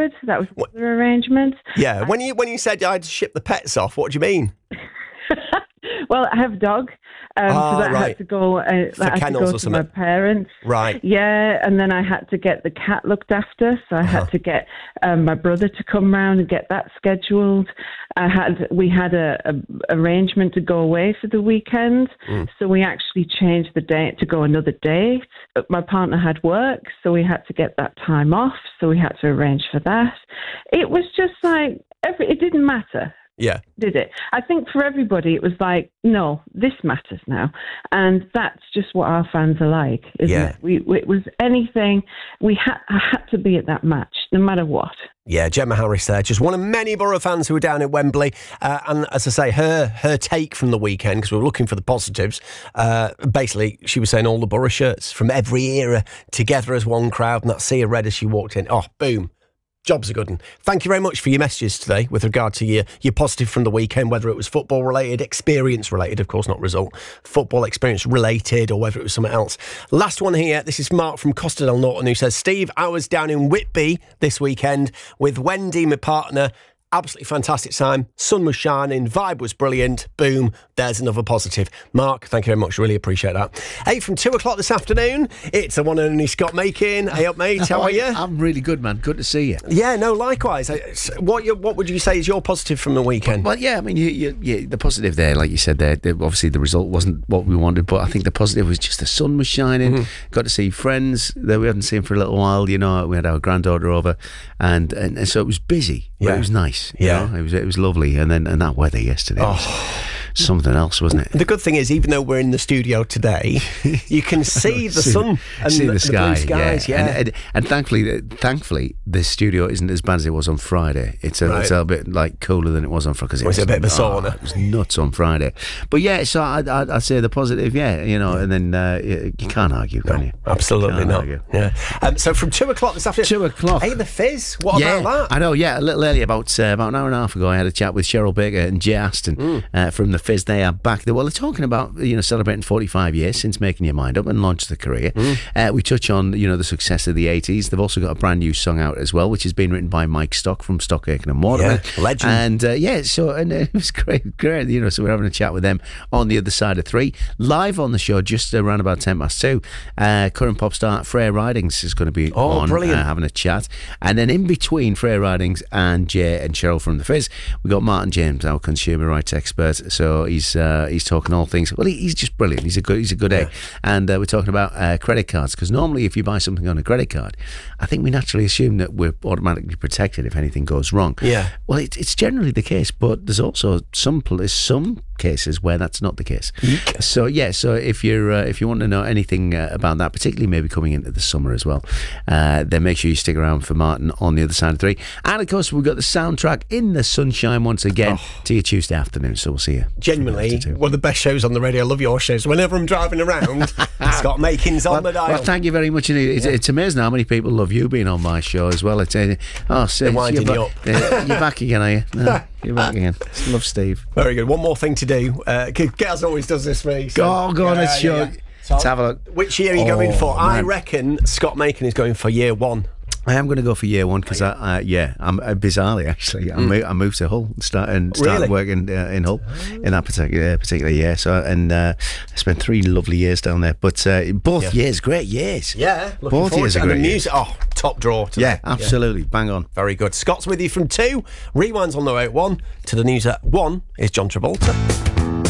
did. That was the arrangement. Yeah, when you said I had to ship the pets off, what do you mean? Well, I have a dog, so that right. had to go. That For had to kennels go or to my something. parents. Right. Yeah, and then I had to get the cat looked after, so I had to get my brother to come round and get that scheduled. We had a arrangement to go away for the weekend, so we actually changed the date to go another date. But my partner had work, so we had to get that time off, so we had to arrange for that. It was just like it didn't matter. Yeah. Did it? I think for everybody it was like, no, this matters now. And that's just what our fans are like, isn't it? It was anything, I had to be at that match, no matter what. Yeah, Gemma Harris there, just one of many Borough fans who were down at Wembley. And as I say, her take from the weekend, because we were looking for the positives, basically she was saying all the Borough shirts from every era together as one crowd, and that sea of red as she walked in. Oh, boom. Job's a good one. Thank you very much for your messages today with regard to your positive from the weekend, whether it was football related, experience related, of course, not result, football experience related, or whether it was something else. Last one here. This is Mark from Costa del Norton who says, Steve, I was down in Whitby this weekend with Wendy, my partner. Absolutely fantastic time. Sun was shining. Vibe was brilliant. Boom. There's another positive. Mark, thank you very much. Really appreciate that. Hey, from 2 o'clock this afternoon, it's the one and only Scott Makin. Hey up, mate. How are you? I'm really good, man. Good to see you. Yeah, no, likewise. What would you say is your positive from the weekend? Well, yeah, I mean, the positive there, like you said there, obviously the result wasn't what we wanted, but I think the positive was just the sun was shining. Got to see friends that we hadn't seen for a little while. You know, we had our granddaughter over, and so it was busy, but it was nice. You know? It was lovely, and that weather yesterday was something else, wasn't it? The good thing is, even though we're in the studio today, you can see the sun and see the sky, blue skies. Yeah. And thankfully, the studio isn't as bad as it was on Friday. It's a little bit like cooler than it was on Friday because it was a bit of a sauna. It was nuts on Friday, but yeah. So I'd say the positive, and then you can't argue, can you? Absolutely not. Argue. Yeah. So from 2 o'clock this afternoon. 2 o'clock. Hey, the Fizz. What about that? I know. Yeah, a little earlier, about an hour and a half ago, I had a chat with Cheryl Baker and Jay Aston from the Fizz. They are back. They're talking about celebrating 45 years since Making Your Mind Up and launched the career. We touch on the success of the 80s. They've also got a brand new song out as well, which has been written by Mike Stock from Stock Aitken and Waterman. Yeah, legend. And it was great. So we're having a chat with them on the other side of 3. Live on the show just around about 2:10. Current pop star Freya Ridings is going to be on having a chat, and then in between Freya Ridings and Jay and Cheryl from the Fizz, we got Martin James, our consumer rights expert. So he's talking all things. Well, he's just brilliant. He's a good egg. And we're talking about credit cards, because normally if you buy something on a credit card, I think we naturally assume that we're automatically protected if anything goes wrong. Yeah. Well, it's generally the case, but there's also some cases where that's not the case. So if you want to know anything about that, particularly maybe coming into the summer as well, then make sure you stick around for Martin on the other side of 3. And of course, we've got the soundtrack in the sunshine once again to your Tuesday afternoon. So we'll see you. Genuinely, one of the best shows on the radio. I love your shows. Whenever I'm driving around, Scott Makin's on the dial. Well, thank you very much indeed. It's amazing how many people love you being on my show as well. They're winding you up. You're back again, are you? No, you're back again. Love Steve. Very good. One more thing to do. Gaz always does this for me. So. Go on, let's show. Let's have a look. Which year are you going for? Man. I reckon Scott Makin is going for year 1. I am going to go for year 1 because I'm bizarrely actually I moved to Hull and started working in Hull in that particular year. So I spent 3 lovely years down there. But both years, great years. Yeah, both years are great. Music, top draw. Yeah, absolutely, bang on. Very good. Scott's with you from 2. Rewinds on the way at 1 to the news at 1 is John Travolta.